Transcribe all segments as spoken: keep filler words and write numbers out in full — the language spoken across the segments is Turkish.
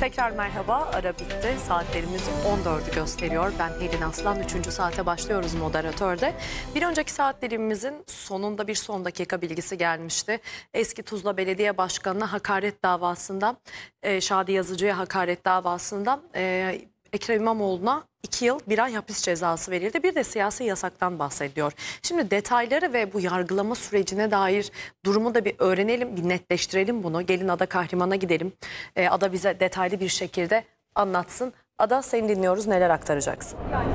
Tekrar merhaba, ara bitti. Saatlerimiz on dördü gösteriyor. Ben Helin Aslan, üçüncü saate başlıyoruz moderatörde. Bir önceki saatlerimizin sonunda bir son dakika bilgisi gelmişti. Eski Tuzla Belediye Başkanı'na hakaret davasında, e, Şadi Yazıcı'ya hakaret davasında e, Ekrem İmamoğlu'na iki yıl bir ay hapis cezası verildi. Bir de siyasi yasaktan bahsediyor. Şimdi detayları ve bu yargılama sürecine dair durumu da bir öğrenelim, bir netleştirelim bunu. Gelin Ada Kahraman'a gidelim. Ee, Ada bize detaylı bir şekilde anlatsın. Ada, seni dinliyoruz. Neler aktaracaksın?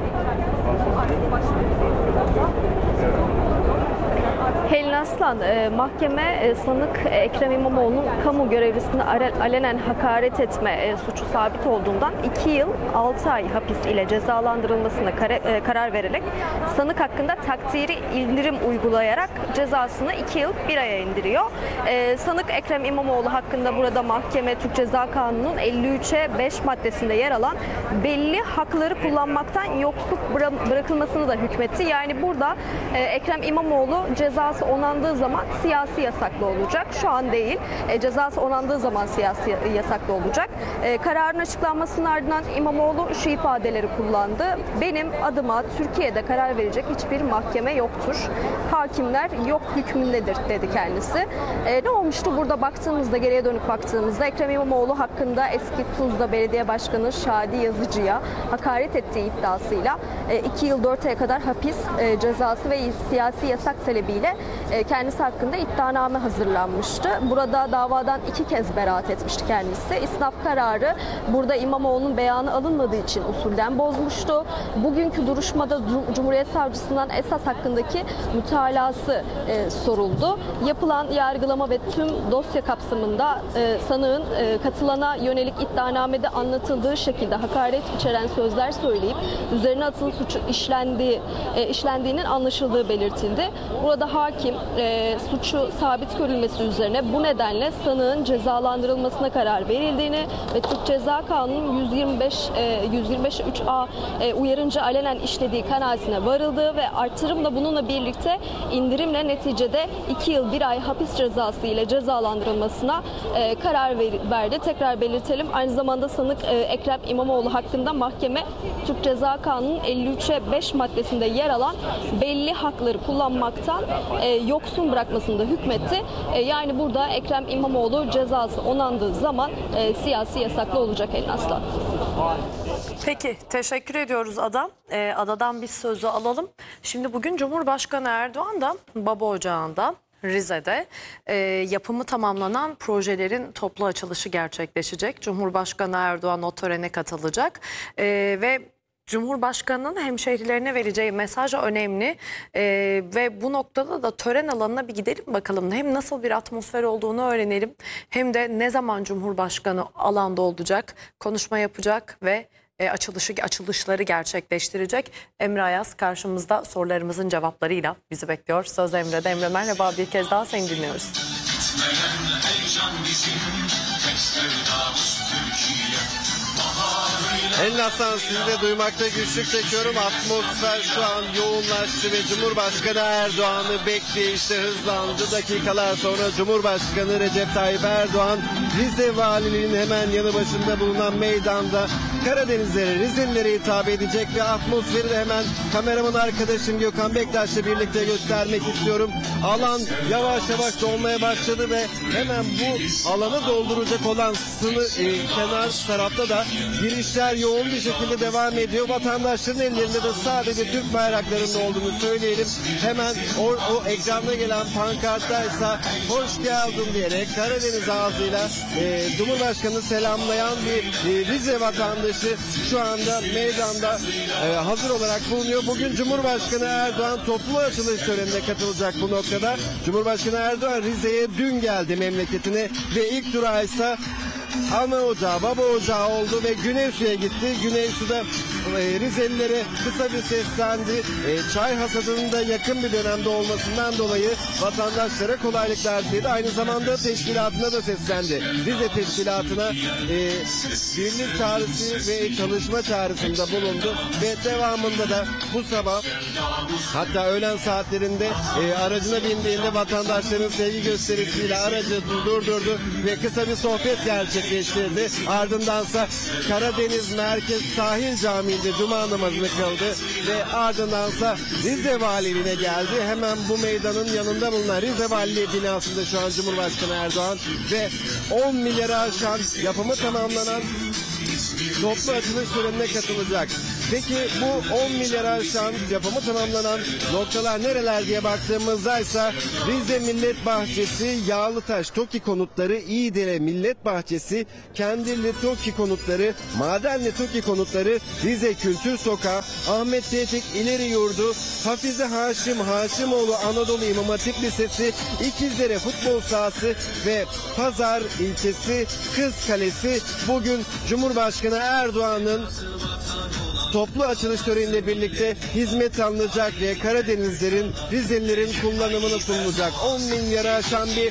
Helin Aslan, e, mahkeme e, sanık Ekrem İmamoğlu'nun kamu görevlisine alenen hakaret etme e, suçu sabit olduğundan iki yıl altı ay hapis ile cezalandırılmasına kare, e, karar vererek sanık hakkında takdiri indirim uygulayarak cezasını iki yıl bir aya indiriyor. E, sanık Ekrem İmamoğlu hakkında burada mahkeme Türk Ceza Kanunu'nun elli üçe beş maddesinde yer alan belli hakları kullanmaktan yoksun bırakılmasını da hükmetti. Yani burada e, Ekrem İmamoğlu cezası onandığı zaman siyasi yasaklı olacak. Şu an değil. E, cezası onandığı zaman siyasi yasaklı olacak. E, kararın açıklanmasının ardından İmamoğlu şu ifadeleri kullandı. Benim adıma Türkiye'de karar verecek hiçbir mahkeme yoktur. Hakimler yok hükmündedir dedi kendisi. E, ne olmuştu burada baktığımızda, geriye dönüp baktığımızda Ekrem İmamoğlu hakkında eski Tuzla Belediye Başkanı Şadi Yazıcı'ya hakaret ettiği iddiasıyla e, iki yıl dört aya kadar hapis e, cezası ve siyasi yasak talebiyle kendisi hakkında iddianame hazırlanmıştı. Burada davadan iki kez beraat etmişti kendisi. İsnaf kararı burada İmamoğlu'nun beyanı alınmadığı için usulden bozmuştu. Bugünkü duruşmada Cumhuriyet Savcısından esas hakkındaki mütalası e, soruldu. Yapılan yargılama ve tüm dosya kapsamında e, sanığın e, katılana yönelik iddianamede anlatıldığı şekilde hakaret içeren sözler söyleyip üzerine atılı suçu işlendiği, e, işlendiğinin anlaşıldığı belirtildi. Burada hakim e, suçu sabit görülmesi üzerine bu nedenle sanığın cezalandırılmasına karar verildiğini ve Türk Ceza Kanunu'nun yüz yirmi beş e, yüz yirmi beş üç A e, uyarınca alenen işlediği kanaatine varıldığı ve artırımla bununla birlikte indirimle neticede iki yıl bir ay hapis cezası ile cezalandırılmasına e, karar ver, verdi. Tekrar belirtelim. Aynı zamanda sanık e, Ekrem İmamoğlu hakkında mahkeme Türk Ceza Kanunu'nun elli üçe beş maddesinde yer alan belli hakları kullanmaktan e, yoksun bırakmasında hükmetti. E, yani burada Ekrem İmamoğlu cezası onandığı zaman e, siyasi yasaklı olacak Helin Aslan. Peki, teşekkür ediyoruz Ada. Ee, Ada'dan bir sözü alalım. Şimdi bugün Cumhurbaşkanı Erdoğan da Baba Ocağı'nda Rize'de e, yapımı tamamlanan projelerin toplu açılışı gerçekleşecek. Cumhurbaşkanı Erdoğan o törene katılacak e, ve Cumhurbaşkanı'nın hemşehrilerine vereceği mesaj önemli ee, ve bu noktada da tören alanına bir gidelim bakalım. Hem nasıl bir atmosfer olduğunu öğrenelim, hem de ne zaman Cumhurbaşkanı alanda olacak, konuşma yapacak ve e, açılışı açılışları gerçekleştirecek. Emre Ayaz karşımızda sorularımızın cevaplarıyla bizi bekliyor. Söz Emre'de. Emre merhaba, bir kez daha seni dinliyoruz. Helin Aslan, sizi de duymakta güçlük çekiyorum. Atmosfer şu an yoğunlaştı ve Cumhurbaşkanı Erdoğan'ı bekleyişte hızlandı. Dakikalar sonra Cumhurbaşkanı Recep Tayyip Erdoğan Rize Valiliğinin hemen yanı başında bulunan meydanda Karadenizlere, Rizelilere hitap edecek ve atmosferi de hemen kameraman arkadaşım Gökhan Bektaş'la birlikte göstermek istiyorum. Alan yavaş yavaş dolmaya başladı ve hemen bu alanı dolduracak olan sını e, kenar tarafta da girişler yoğun bir şekilde devam ediyor. Vatandaşların ellerinde de sadece Türk bayraklarının olduğunu söyleyelim. Hemen o, o ekranda gelen pankarttaysa hoş geldin diyerek Karadeniz ağzıyla e, Cumhurbaşkanı selamlayan bir e, Rize vatandaşı şu anda meydanda e, hazır olarak bulunuyor. Bugün Cumhurbaşkanı Erdoğan toplu açılış törenine katılacak bu noktada. Cumhurbaşkanı Erdoğan Rize'ye dün geldi, memleketine, ve ilk durağı ise ana ocağı, baba ocağı oldu ve Güneysu'ya gitti. Güneysu'da e, Rizelilere kısa bir seslendi. E, çay hasadının da yakın bir dönemde olmasından dolayı vatandaşlara kolaylıklar diledi. Aynı zamanda teşkilatına da seslendi. Rize teşkilatına e, birlik çağrısı ve çalışma çağrısında bulundu ve devamında da bu sabah, hatta öğlen saatlerinde e, aracına bindiğinde vatandaşların sevgi gösterisiyle aracı durdurdu ve kısa bir sohbet gerçekleştirdi. Ardındansa Karadeniz Merkez Sahil Camii'nde cuma namazını kıldı ve ardındansa Rize Valiliğine geldi. Hemen bu meydanın yanında bulunan Rize Valiliği binasında şu an Cumhurbaşkanı Erdoğan ve on milyara aşan yapımı tamamlanan toplu açılış törenine katılacak. Peki bu on milyara aşan yapımı tamamlanan noktalar nereler diye baktığımızda ise Rize Millet Bahçesi, Yağlıtaş TOKİ konutları, İğdere Millet Bahçesi, Kandilli TOKİ konutları, Madenli TOKİ konutları, Rize Kültür Sokağı, Ahmet Tevfik İleri Yurdu, Hafize Haşim Haşimoğlu Anadolu İmam Hatip Lisesi, İkizdere Futbol Sahası ve Pazar ilçesi Kız Kalesi bugün Cumhurbaşkanı Erdoğan'ın toplu açılış töreniyle birlikte hizmet alınacak ve Karadenizlerin, Rizelilerin kullanımına sunulacak. on milyara aşan bir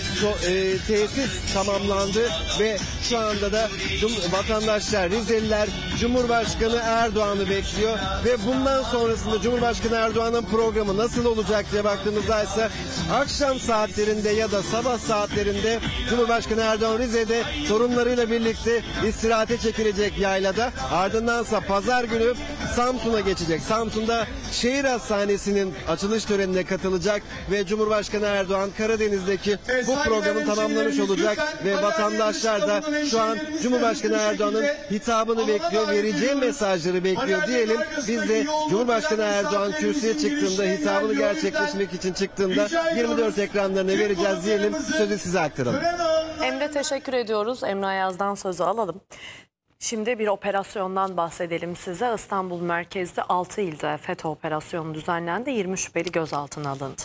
e, tesis tamamlandı ve şu anda da vatandaşlar, Rizeliler Cumhurbaşkanı Erdoğan'ı bekliyor ve bundan sonrasında Cumhurbaşkanı Erdoğan'ın programı nasıl olacak diye baktığımızda ise akşam saatlerinde ya da sabah saatlerinde Cumhurbaşkanı Erdoğan Rize'de torunlarıyla birlikte istirahate çekilecek yaylada. Ardındansa pazar günü Samsun'a geçecek. Samsun'da şehir hastanesinin açılış törenine katılacak ve Cumhurbaşkanı Erdoğan Karadeniz'deki bu programı tamamlamış olacak ve vatandaşlar da şu an Cumhurbaşkanı Erdoğan'ın hitabını bekliyor, vereceği mesajları bekliyor diyelim. Biz de Cumhurbaşkanı Erdoğan kürsüye çıktığında, hitabını gerçekleştirmek için çıktığında yirmi dört ekranlarına vereceğiz diyelim. Sözü size aktaralım. Emre teşekkür ediyoruz. Emre Ayaz'dan sözü alalım. Şimdi bir operasyondan bahsedelim size. İstanbul merkezde altı ilde FETÖ operasyonu düzenlendi. yirmi şüpheli gözaltına alındı.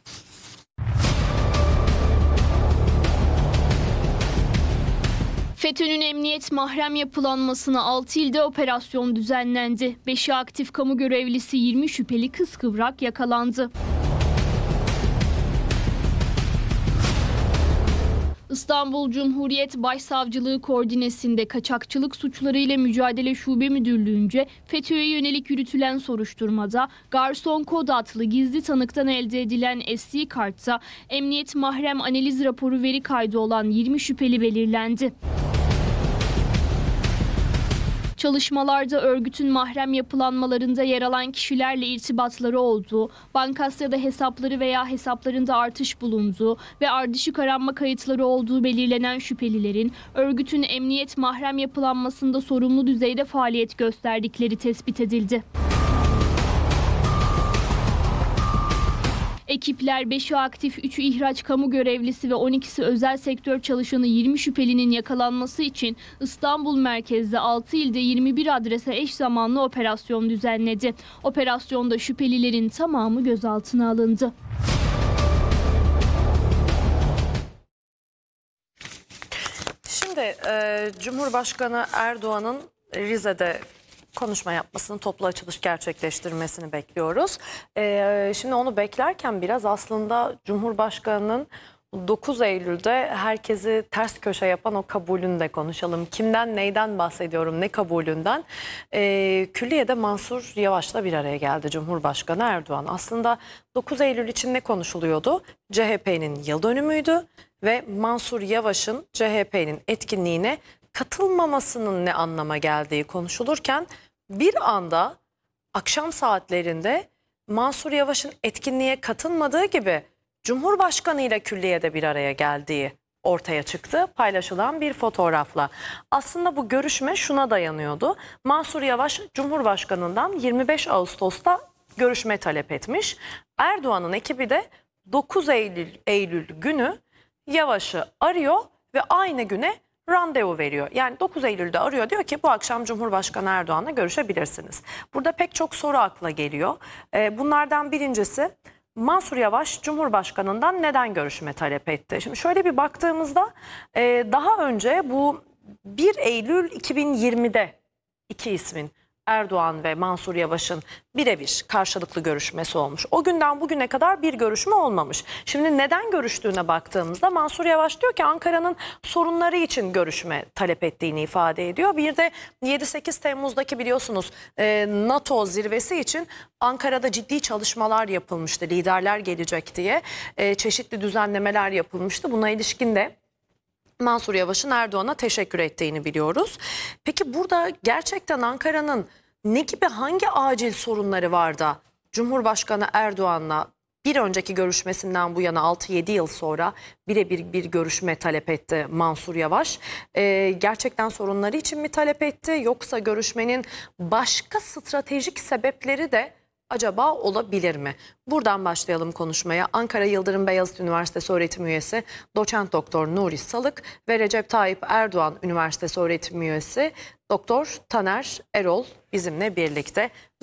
FETÖ'nün emniyet mahrem yapılanmasına altı ilde operasyon düzenlendi. beşi aktif kamu görevlisi, yirmi şüpheli kıskıvrak yakalandı. İstanbul Cumhuriyet Başsavcılığı koordinesinde Kaçakçılık Suçları ile Mücadele Şube Müdürlüğü'nce FETÖ'ye yönelik yürütülen soruşturmada Garson Kod adlı gizli tanıktan elde edilen S D kartta emniyet mahrem analiz raporu veri kaydı olan yirmi şüpheli belirlendi. Çalışmalarda örgütün mahrem yapılanmalarında yer alan kişilerle irtibatları olduğu, Bankasya'da hesapları veya hesaplarında artış bulunduğu ve ardışık aranma kayıtları olduğu belirlenen şüphelilerin örgütün emniyet mahrem yapılanmasında sorumlu düzeyde faaliyet gösterdikleri tespit edildi. Ekipler beşi aktif, üçü ihraç kamu görevlisi ve on ikisi özel sektör çalışanı yirmi şüphelinin yakalanması için İstanbul merkezde altı ilde yirmi bir adrese eş zamanlı operasyon düzenledi. Operasyonda şüphelilerin tamamı gözaltına alındı. Şimdi e, Cumhurbaşkanı Erdoğan'ın Rize'de konuşma yapmasını, toplu açılış gerçekleştirmesini bekliyoruz. Ee, şimdi onu beklerken biraz aslında Cumhurbaşkanı'nın dokuz Eylül'de herkesi ters köşe yapan o kabulünü de konuşalım. Kimden, neyden bahsediyorum, ne kabulünden? Ee, Külliye'de Mansur Yavaş'la bir araya geldi Cumhurbaşkanı Erdoğan. Aslında dokuz Eylül için ne konuşuluyordu? C H P'nin yıl dönümüydü ve Mansur Yavaş'ın C H P'nin etkinliğine katılmamasının ne anlama geldiği konuşulurken bir anda akşam saatlerinde Mansur Yavaş'ın etkinliğe katılmadığı gibi Cumhurbaşkanı ile külliyede bir araya geldiği ortaya çıktı paylaşılan bir fotoğrafla. Aslında bu görüşme şuna dayanıyordu. Mansur Yavaş Cumhurbaşkanı'ndan yirmi beş Ağustos'ta görüşme talep etmiş. Erdoğan'ın ekibi de dokuz Eylül, Eylül günü Yavaş'ı arıyor ve aynı güne randevu veriyor. Yani dokuz Eylül'de arıyor, diyor ki bu akşam Cumhurbaşkanı Erdoğan'la görüşebilirsiniz. Burada pek çok soru akla geliyor. Bunlardan birincisi, Mansur Yavaş Cumhurbaşkanı'ndan neden görüşme talep etti? Şimdi şöyle bir baktığımızda daha önce bu bir Eylül iki bin yirmide iki ismin Erdoğan ve Mansur Yavaş'ın birebir karşılıklı görüşmesi olmuş. O günden bugüne kadar bir görüşme olmamış. Şimdi neden görüştüğüne baktığımızda Mansur Yavaş diyor ki Ankara'nın sorunları için görüşme talep ettiğini ifade ediyor. Bir de yedi sekiz Temmuz'daki biliyorsunuz e, NATO zirvesi için Ankara'da ciddi çalışmalar yapılmıştı. Liderler gelecek diye e, çeşitli düzenlemeler yapılmıştı. Buna ilişkin de Mansur Yavaş'ın Erdoğan'a teşekkür ettiğini biliyoruz. Peki burada gerçekten Ankara'nın ne gibi, hangi acil sorunları var da Cumhurbaşkanı Erdoğan'la bir önceki görüşmesinden bu yana altı yedi yıl sonra birebir bir görüşme talep etti Mansur Yavaş? Ee, gerçekten sorunları için mi talep etti, yoksa görüşmenin başka stratejik sebepleri de acaba olabilir mi? Buradan başlayalım konuşmaya. Ankara Yıldırım Beyazıt Üniversitesi öğretim üyesi Doçent Doktor Nuri Salık ve Recep Tayyip Erdoğan Üniversitesi öğretim üyesi Doktor Taner Erol bizimle birlikte.